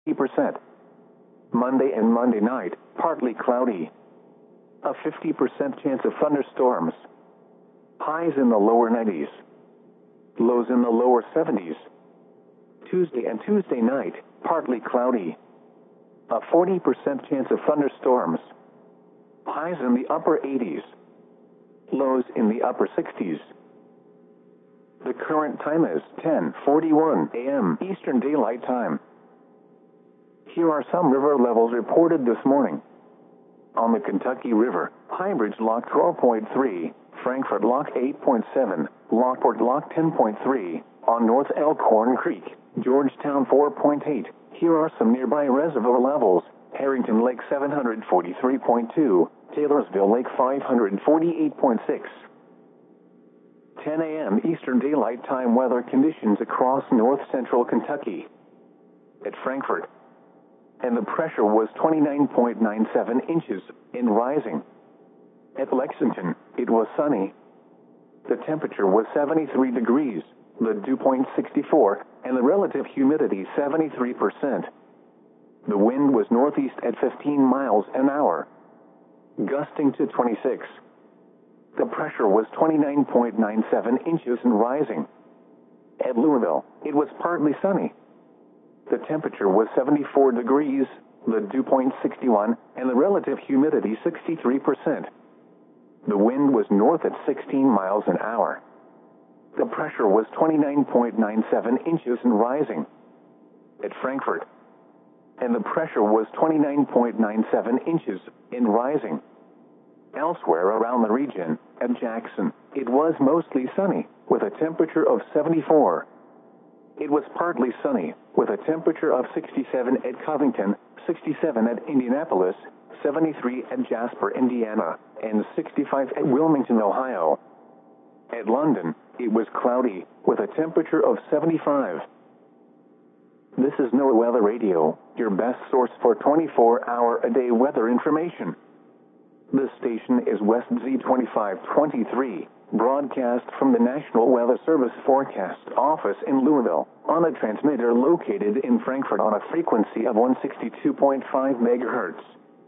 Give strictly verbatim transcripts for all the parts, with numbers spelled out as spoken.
percent. Monday and Monday night, partly cloudy. A fifty percent chance of thunderstorms. Highs in the lower nineties. Lows in the lower seventies. Tuesday and Tuesday night, partly cloudy. A forty percent chance of thunderstorms. Highs in the upper eighties. Lows in the upper sixties. The current time is ten forty-one a m Eastern Daylight Time. Here are some river levels reported this morning. On the Kentucky River, Highbridge Lock twelve point three, Frankfort Lock eight point seven, Lockport Lock ten point three, on North Elkhorn Creek, Georgetown four point eight. Here are some nearby reservoir levels: Harrington Lake seven hundred forty-three point two, Taylorsville Lake five hundred forty-eight point six. ten a m Eastern Daylight Time weather conditions across north central Kentucky. At Frankfort, and the pressure was twenty-nine point nine seven inches, in rising. At Lexington, it was sunny. The temperature was seventy-three degrees, the dew point sixty-four, and the relative humidity seventy-three percent. The wind was northeast at fifteen miles an hour, gusting to twenty-six. The pressure was twenty-nine point nine seven inches and rising. At Louisville, it was partly sunny. The temperature was seventy-four degrees, the dew point sixty-one, and the relative humidity sixty-three percent. The wind was north at sixteen miles an hour. The pressure was twenty-nine point nine seven inches and rising. At Frankfort, and the pressure was twenty-nine point nine seven inches, in rising. Elsewhere around the region, at Jackson, it was mostly sunny, with a temperature of seventy-four. It was partly sunny, with a temperature of sixty-seven at Covington, sixty-seven at Indianapolis, seventy-three at Jasper, Indiana, and sixty-five at Wilmington, Ohio. At London, it was cloudy, with a temperature of seventy-five. This is NOAA Weather Radio, your best source for twenty-four hour a day weather information. This station is West Z twenty-five twenty-three, broadcast from the National Weather Service Forecast Office in Louisville, on a transmitter located in Frankfort on a frequency of one sixty-two point five megahertz.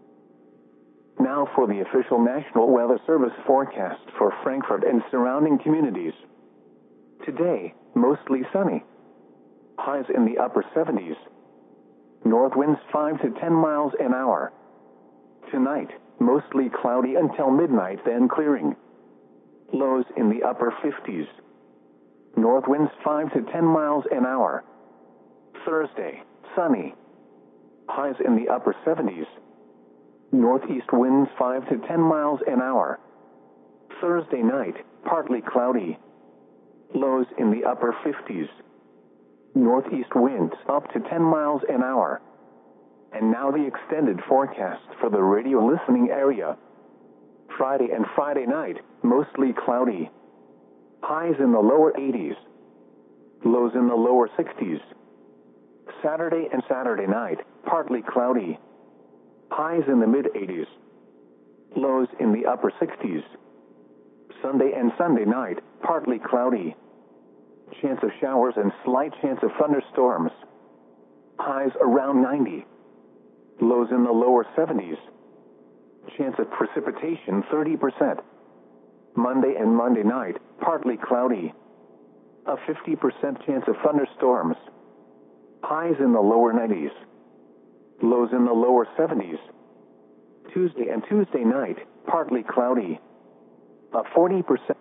Now for the official National Weather Service forecast for Frankfort and surrounding communities. Today, mostly sunny. Highs in the upper seventies. North winds five to ten miles an hour. Tonight, mostly cloudy until midnight, then clearing. Lows in the upper fifties. North winds five to ten miles an hour. Thursday, sunny. Highs in the upper seventies. Northeast winds five to ten miles an hour. Thursday night, partly cloudy. Lows in the upper fifties. Northeast winds up to ten miles an hour. And now the extended forecast for the radio listening area. Friday and Friday night, mostly cloudy. Highs in the lower eighties. Lows in the lower sixties. Saturday and Saturday night, partly cloudy. Highs in the mid-eighties. Lows in the upper sixties. Sunday and Sunday night, partly cloudy. Chance of showers and slight chance of thunderstorms. Highs around ninety. Lows in the lower seventies. Chance of precipitation thirty percent. Monday and Monday night, partly cloudy. A fifty percent chance of thunderstorms. Highs in the lower nineties. Lows in the lower seventies. Tuesday and Tuesday night, partly cloudy. A forty percent.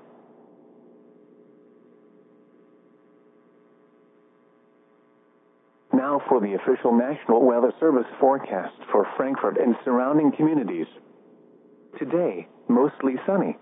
Now for the official National Weather Service forecast for Frankfort and surrounding communities. Today, mostly sunny.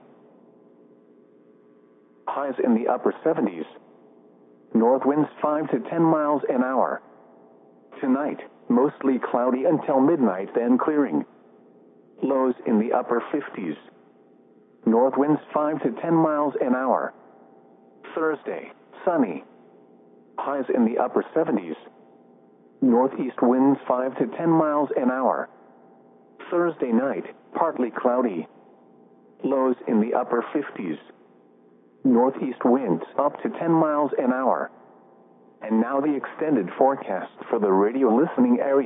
Highs in the upper seventies. North winds five to ten miles an hour. Tonight, mostly cloudy until midnight, then clearing. Lows in the upper fifties. North winds five to ten miles an hour. Thursday, sunny. Highs in the upper seventies. Northeast winds five to ten miles an hour. Thursday night, partly cloudy. Lows in the upper fifties. Northeast winds up to ten miles an hour. And now the extended forecast for the radio listening area.